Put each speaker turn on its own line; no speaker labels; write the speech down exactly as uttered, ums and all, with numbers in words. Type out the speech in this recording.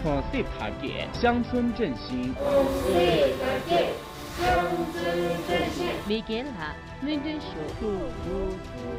创新搭建，乡村振兴。
创新搭建，乡村振兴。
每天啦，认真学，读读读。